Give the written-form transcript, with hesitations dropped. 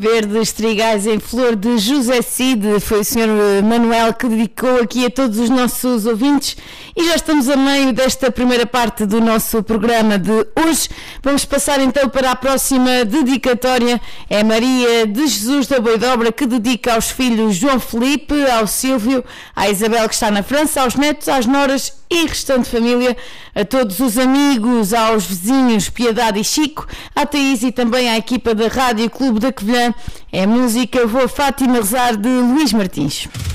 Verdes Trigais em Flor de José Cid. Foi o Sr. Manuel que dedicou aqui a todos os nossos ouvintes e já estamos a meio desta primeira parte do nosso programa de hoje. Vamos passar então para a próxima dedicatória. É Maria de Jesus da Boidobra que dedica aos filhos João Felipe, ao Silvio, à Isabel que está na França, aos netos, às noras e restante família, a todos os amigos, aos vizinhos Piedade e Chico, à Thaís e também à equipa da Rádio Clube da Covilhã. É música Vou Fátima Rezar de Luís Martins.